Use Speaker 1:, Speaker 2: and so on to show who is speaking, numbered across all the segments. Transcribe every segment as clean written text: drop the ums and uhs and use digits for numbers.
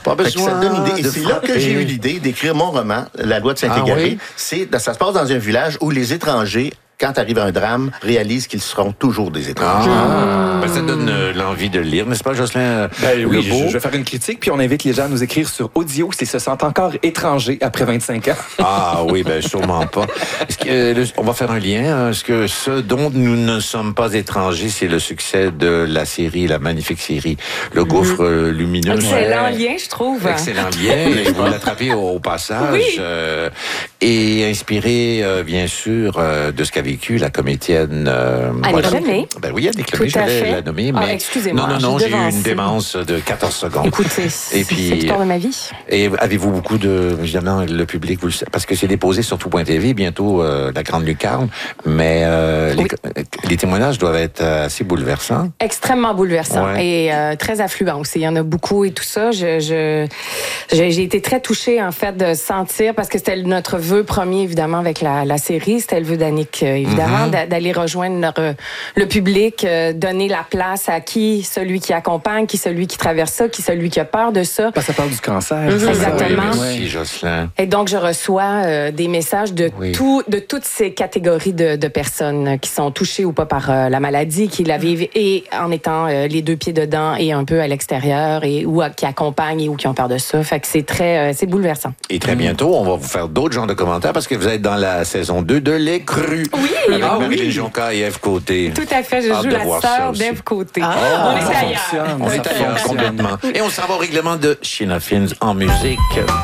Speaker 1: Pas besoin
Speaker 2: ça donne une idée. Et
Speaker 1: de
Speaker 2: c'est là que j'ai eu l'idée d'écrire mon roman, La loi de Saint-Égaré. Ça se passe dans un village où les étrangers, quand arrive un drame, réalisent qu'ils seront toujours des étrangers.
Speaker 1: Ben, ça donne l'envie de le lire, n'est-ce pas, Jocelyn?
Speaker 3: Oui, je vais faire une critique, puis on invite les gens à nous écrire sur audio s'ils se sentent encore étrangers après 25 ans.
Speaker 1: Ah oui, ben sûrement pas. On va faire un lien. Est-ce que ce dont nous ne sommes pas étrangers, c'est le succès de la série, la magnifique série Le Gouffre Lumineux?
Speaker 4: Excellent lien, je trouve.
Speaker 1: Excellent lien. Et vous l'attrapez au passage.
Speaker 4: Oui.
Speaker 1: Et inspiré, bien sûr, de ce qu'a vécu la comédienne...
Speaker 4: Annick Lemay.
Speaker 1: Ben oui, Annick Lemay, je vais la nommer. Mais...
Speaker 4: excusez-moi.
Speaker 1: Non, j'ai eu une démence de 14 secondes.
Speaker 4: Écoutez,
Speaker 1: et puis,
Speaker 4: c'est l'histoire de ma vie.
Speaker 1: Et avez-vous beaucoup de... Évidemment, le public, vous le savez, parce que c'est déposé sur tout.tv, bientôt la Grande Lucarne, mais les témoignages doivent être assez bouleversants.
Speaker 4: Extrêmement bouleversants et très affluents aussi. Il y en a beaucoup et tout ça. J'ai été très touchée, en fait, de sentir, parce que c'était notre vœu premier, évidemment, avec la série, c'était le vœu d'Annick, évidemment, d'aller rejoindre le public, donner la place à celui qui accompagne, celui qui traverse ça, celui qui a peur de ça.
Speaker 3: Ça parle du cancer.
Speaker 4: Exactement.
Speaker 1: Oui, merci, Jocelyn.
Speaker 4: Et donc, je reçois des messages de toutes ces catégories de personnes qui sont touchées ou pas par la maladie, qui la vivent et en étant les deux pieds dedans et un peu à l'extérieur ou qui accompagnent ou qui ont peur de ça. Fait que c'est bouleversant.
Speaker 1: Et très bientôt, on va vous faire d'autres genres de commentaires parce que vous êtes dans la saison 2 de Les Crus.
Speaker 4: Oui!
Speaker 1: Marie-Lynn Jonca et Ève Côté.
Speaker 4: Tout à fait, je joue la sœur d'Ève Côté.
Speaker 1: On est ailleurs. On est ailleurs complètement. Et on s'en va au règlement de Sheena Fins en musique.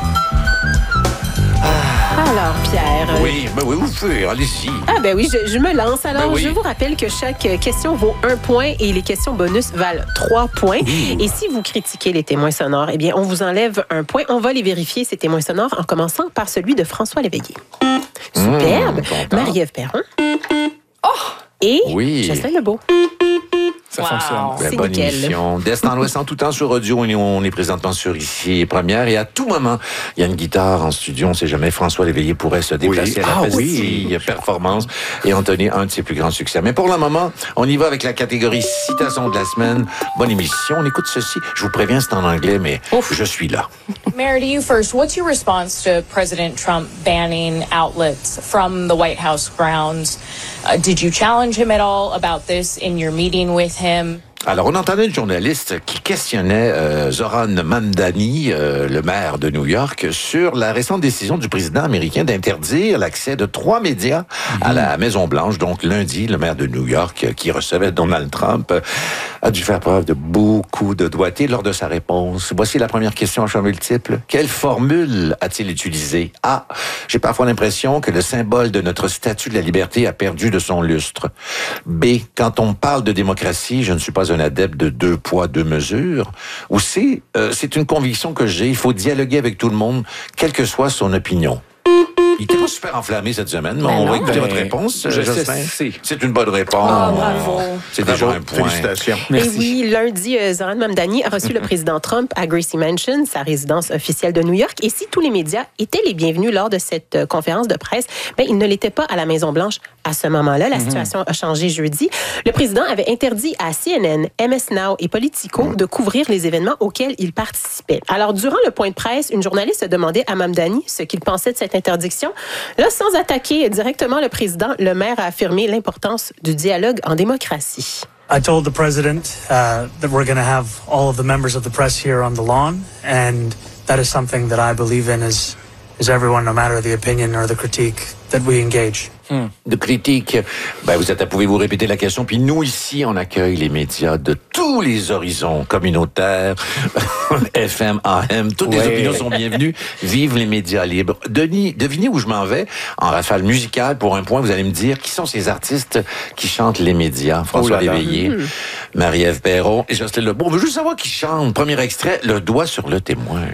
Speaker 5: Alors, Pierre.
Speaker 1: Oui, oui, vous pouvez, allez-y.
Speaker 5: Je me lance. Alors,
Speaker 1: oui.
Speaker 5: je vous rappelle que chaque question vaut 1 point et les questions bonus valent 3 points. Et si vous critiquez les témoins sonores, eh bien, on vous enlève 1 point. On va les vérifier, ces témoins sonores, en commençant par celui de François Léveillé. Superbe. Marie-Ève Perron. Et Jocelyn Lebeau.
Speaker 3: Ça fonctionne.
Speaker 1: Bonne
Speaker 5: nickel.
Speaker 1: émission. D'Est en Ouest en tout temps sur audio. On est présentement sur Ici Première. Et à tout moment, il y a une guitare en studio. On ne sait jamais. François Léveillé pourrait se déplacer à la pastille performance et en donner un de ses plus grands succès. Mais pour le moment, on y va avec la catégorie citation de la semaine. Bonne émission. On écoute ceci. Je vous préviens, c'est en anglais, mais je suis là.
Speaker 6: Mayor, to you first. What's your response to President Trump banning outlets from the White House grounds? Did you challenge him at all about this in your meeting with him?
Speaker 1: Alors, on entendait une journaliste qui questionnait Zoran Mamdani, le maire de New York, sur la récente décision du président américain d'interdire l'accès de 3 médias à la Maison-Blanche. Donc, lundi, le maire de New York, qui recevait Donald Trump, a dû faire preuve de beaucoup de doigté lors de sa réponse. Voici la première question à choix multiple. Quelle formule a-t-il utilisée? A. J'ai parfois l'impression que le symbole de notre statue de la liberté a perdu de son lustre. B. Quand on parle de démocratie, je ne suis pas un adepte de 2 poids, 2 mesures. Ou C, c'est une conviction que j'ai, il faut dialoguer avec tout le monde, quelle que soit son opinion. Il n'était pas super enflammé cette semaine, mais on va écouter votre réponse. C'est une bonne réponse.
Speaker 4: Bravo.
Speaker 1: C'est déjà un point.
Speaker 2: Félicitations.
Speaker 5: Et oui, lundi, Zoran Mamdani a reçu le président Trump à Gracie Mansion, sa résidence officielle de New York. Et si tous les médias étaient les bienvenus lors de cette conférence de presse, ils ne l'étaient pas à la Maison-Blanche à ce moment-là. La situation a changé jeudi. Le président avait interdit à CNN, MS Now et Politico de couvrir les événements auxquels il participait. Alors, durant le point de presse, une journaliste a demandé à Mamdani ce qu'il pensait de cette interdiction. Là, sans attaquer directement le président, le maire a affirmé l'importance du dialogue en démocratie.
Speaker 7: I told the president that we're going to have all of the members of the press here on the lawn, and that is something that I believe in as everyone, no matter the opinion or the critique that we engage.
Speaker 1: De critique. Pouvez-vous répéter la question? Puis nous, ici, on accueille les médias de tous les horizons communautaires, FM, AM, toutes les opinions sont bienvenues. Vive les médias libres. Devinez où je m'en vais en rafale musicale. Pour un point, vous allez me dire qui sont ces artistes qui chantent les médias. François Léveillé, Marie-Ève Perron et Jocelyn Lebeau. On veut juste savoir qui chante. Premier extrait, Le doigt sur le témoin.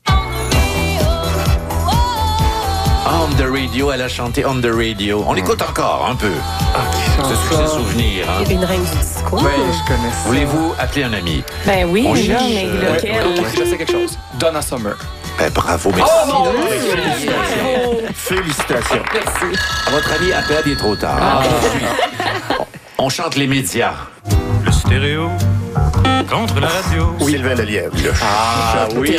Speaker 1: On the radio, elle a chanté On the radio. On l'écoute encore un peu. Ce succès souvenir.
Speaker 5: Une reine du disco.
Speaker 3: Oui, je connais ça.
Speaker 1: Voulez-vous appeler un ami?
Speaker 4: Ben oui,
Speaker 1: On
Speaker 4: là,
Speaker 1: cherche,
Speaker 4: mais lequel?
Speaker 3: Je sais quelque chose. Donna Summer.
Speaker 1: Bravo, merci.
Speaker 2: Félicitations.
Speaker 5: Merci.
Speaker 1: À votre avis, à peine, il est trop tard. On chante les médias.
Speaker 8: Le stéréo contre la radio.
Speaker 2: Sylvain Lelièvre.
Speaker 1: Ah oui.